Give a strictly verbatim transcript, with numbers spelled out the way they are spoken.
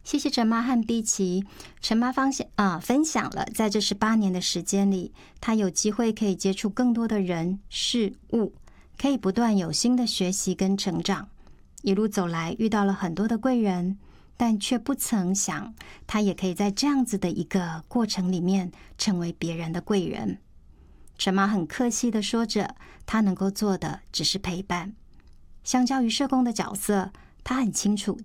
谢谢陈妈和碧琪。陈妈方享啊分享了，在这十八年的时间里，她有机会可以接触更多的人事物，可以不断有新的学习跟成长。一路走来，遇到了很多的贵人，但却不曾想，她也可以在这样子的一个过程里面，成为别人的贵人。陈妈很客气地说着，她能够做的只是陪伴。相较于社工的角色，她很清楚